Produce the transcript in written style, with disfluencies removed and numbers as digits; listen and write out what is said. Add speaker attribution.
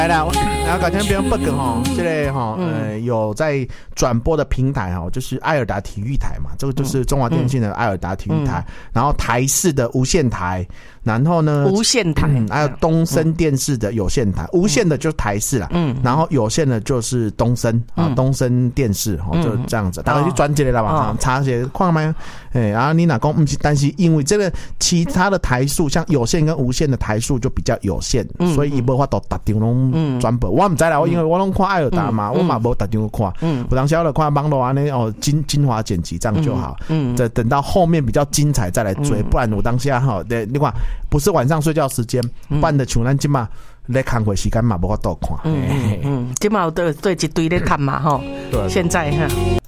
Speaker 1: 来了，然后改天不用 bug 哈，这类哈有在转播的平台哈，就是爱尔达体育台嘛，这个就是中华电信的爱尔达体育台，然后台视的无线台，然后呢
Speaker 2: 无线台，
Speaker 1: 还有东森电视的有线台，无线的就是台视啦，然后有线的就是东森啊，东森电视哈，就这样子，大家去转接了吧，查些看没？然后你哪讲不是，但是因为这个其他的台数，像有线跟无线的台数就比较有限，所以没法都打电拢转播。我唔知啦，因为我拢看爱尔达嘛，我嘛无打电话看，我当时要看网络安尼哦，精华剪辑这样就好。再等到后面比较精彩再来追，不然我当下哈，对，你看不是晚上睡觉时间，不然的像咱今嘛在看会时间嘛，无法度看。
Speaker 2: 今嘛对一堆在看嘛吼，现在哈。